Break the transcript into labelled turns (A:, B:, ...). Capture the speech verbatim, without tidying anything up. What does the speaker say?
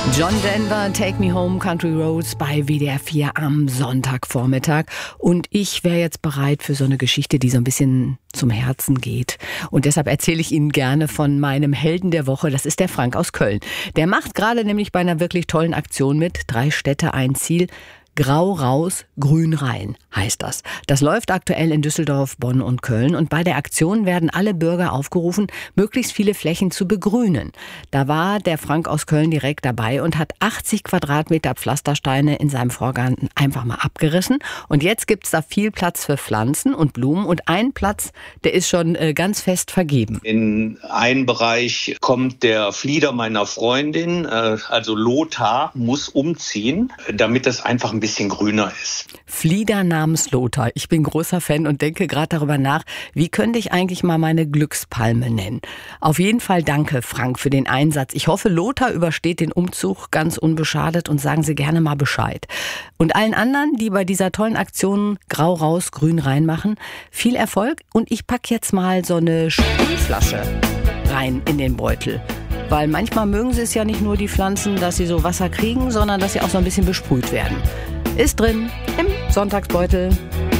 A: John Denver, Take Me Home, Country Roads bei W D R vier am Sonntagvormittag. Und ich wäre jetzt bereit für so eine Geschichte, die so ein bisschen zum Herzen geht. Und deshalb erzähle ich Ihnen gerne von meinem Helden der Woche. Das ist der Frank aus Köln. Der macht gerade nämlich bei einer wirklich tollen Aktion mit. Drei Städte, ein Ziel. Grau raus, grün rein heißt das. Das läuft aktuell in Düsseldorf, Bonn und Köln. Und bei der Aktion werden alle Bürger aufgerufen, möglichst viele Flächen zu begrünen. Da war der Frank aus Köln direkt dabei und hat achtzig Quadratmeter Pflastersteine in seinem Vorgarten einfach mal abgerissen. Und jetzt gibt's da viel Platz für Pflanzen und Blumen. Und ein Platz, der ist schon äh, ganz fest vergeben.
B: In einen Bereich kommt der Flieder meiner Freundin, äh, also Lothar, muss umziehen, damit das einfach ein bisschen bisschen grüner ist.
A: Flieder namens Lothar. Ich bin großer Fan und denke gerade darüber nach, wie könnte ich eigentlich mal meine Glückspalme nennen. Auf jeden Fall danke, Frank, für den Einsatz. Ich hoffe, Lothar übersteht den Umzug ganz unbeschadet und sagen Sie gerne mal Bescheid. Und allen anderen, die bei dieser tollen Aktion Grau raus, grün rein machen, viel Erfolg. Und ich packe jetzt mal so eine Sprühflasche rein in den Beutel. Weil manchmal mögen sie es ja nicht nur, die Pflanzen, dass sie so Wasser kriegen, sondern dass sie auch so ein bisschen besprüht werden. Ist drin im Sonntagsbeutel.